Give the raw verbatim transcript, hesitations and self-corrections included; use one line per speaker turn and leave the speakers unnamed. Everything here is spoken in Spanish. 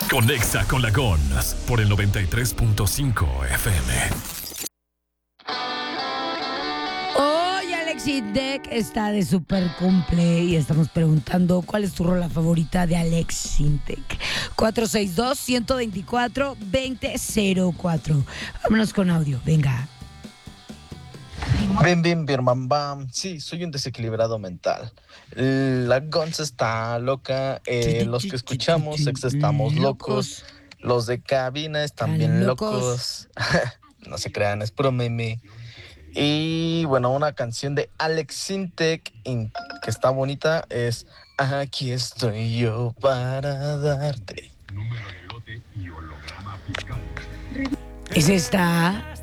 Conexa con la Gons por el noventa y tres punto cinco F M.
Hoy Alex Intec está de super cumple y estamos preguntando cuál es tu rola favorita de Alex Intec. cuatro seis dos, uno dos cuatro, dos cero cero cuatro. Vámonos con audio, venga.
Bim, bim, bim, bam, bam. Sí, soy un desequilibrado mental. La Gonza está loca. Eh, los que escuchamos ex estamos locos. Los de cabina están bien locos. No se crean, es puro meme. Y bueno, una canción de Alex Intec in- que está bonita es Aquí estoy yo para darte.
Es esta.